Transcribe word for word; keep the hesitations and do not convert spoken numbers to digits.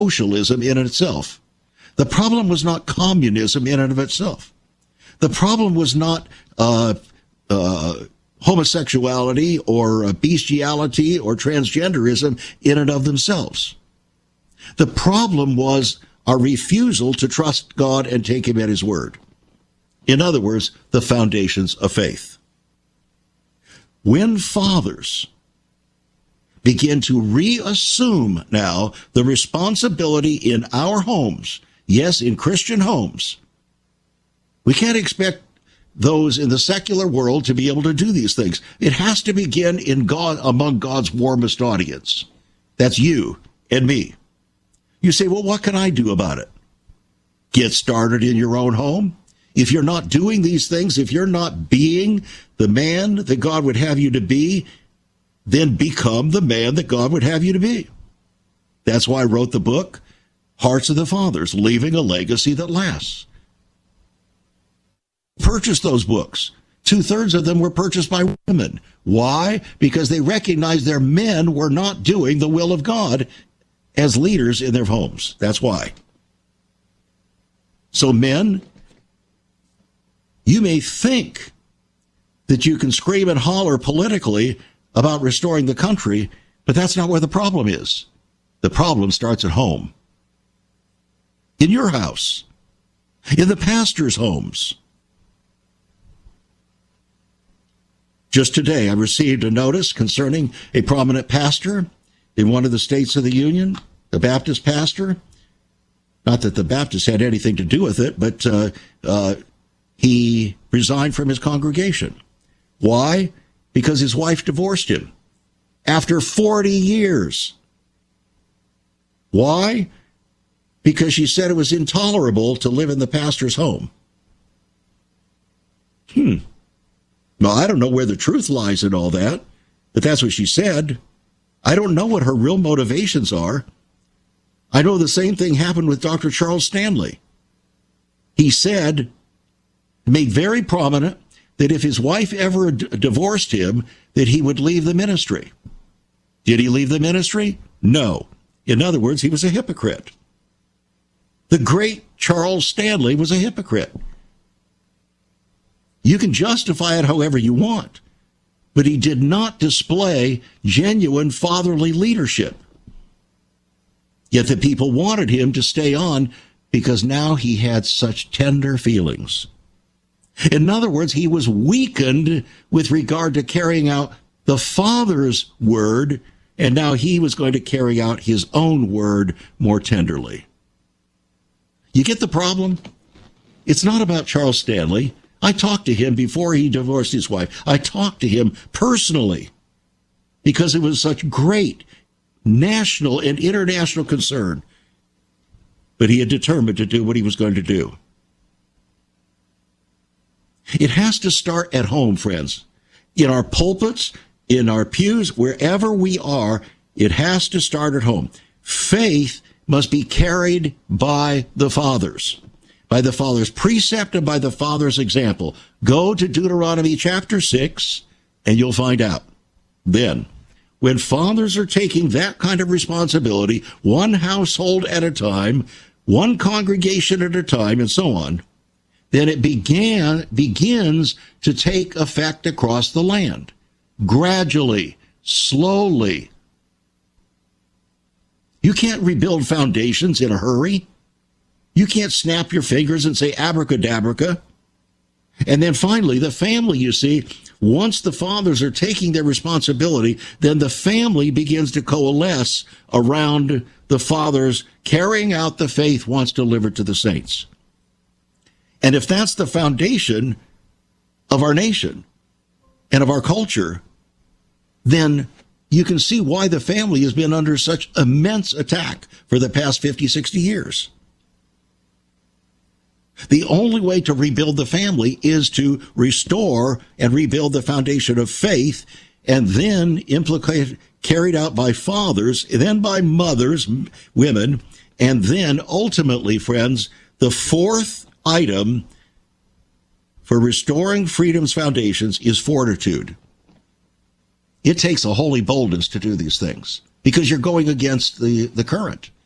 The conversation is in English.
socialism in and of itself. The problem was not communism in and of itself. The problem was not uh, uh, homosexuality or uh, bestiality or transgenderism in and of themselves. The problem was our refusal to trust God and take him at his word. In other words, the foundations of faith. When fathers begin to reassume now the responsibility in our homes, yes, in Christian homes, we can't expect those in the secular world to be able to do these things. It has to begin in God, among God's warmest audience. That's you and me. You say, well, what can I do about it? Get started in your own home. If you're not doing these things, if you're not being the man that God would have you to be, then become the man that God would have you to be. That's why I wrote the book, Hearts of the Fathers, Leaving a Legacy That Lasts. Purchased those books. Two-thirds of them were purchased by women. Why? Because they recognized their men were not doing the will of God as leaders in their homes. That's why. So men, you may think that you can scream and holler politically about restoring the country, but that's not where the problem is. The problem starts at home. In your house. In the pastor's homes. Just today, I received a notice concerning a prominent pastor in one of the states of the Union, a Baptist pastor. Not that the Baptists had anything to do with it, but uh, uh, he resigned from his congregation. Why? Because his wife divorced him after forty years. Why? Because she said it was intolerable to live in the pastor's home. Hmm. Well, I don't know where the truth lies in all that, but that's what she said. I don't know what her real motivations are. I know the same thing happened with Doctor Charles Stanley. He said, made very prominent, that if his wife ever d- divorced him, that he would leave the ministry. Did he leave the ministry? No. In other words, he was a hypocrite. The great Charles Stanley was a hypocrite. You can justify it however you want, but he did not display genuine fatherly leadership. Yet the people wanted him to stay on because now he had such tender feelings. In other words, he was weakened with regard to carrying out the Father's word, and now he was going to carry out his own word more tenderly. You get the problem? It's not about Charles Stanley. I talked to him before he divorced his wife. I talked to him personally because it was such great national and international concern. But he had determined to do what he was going to do. It has to start at home, friends. In our pulpits, in our pews, wherever we are, it has to start at home. Faith must be carried by the fathers, by the Father's precept and by the Father's example. Go to Deuteronomy chapter six, and you'll find out. Then, when fathers are taking that kind of responsibility, one household at a time, one congregation at a time, and so on, then it began begins to take effect across the land, gradually, slowly. You can't rebuild foundations in a hurry. You can't snap your fingers and say abracadabra. And then finally, the family, you see, once the fathers are taking their responsibility, then the family begins to coalesce around the fathers carrying out the faith once delivered to the saints. And if that's the foundation of our nation and of our culture, then you can see why the family has been under such immense attack for the past fifty, sixty years. The only way to rebuild the family is to restore and rebuild the foundation of faith, and then implicate, carried out by fathers, then by mothers, women, and then ultimately, friends, the fourth item for restoring freedom's foundations is fortitude. It takes a holy boldness to do these things because you're going against the, the current.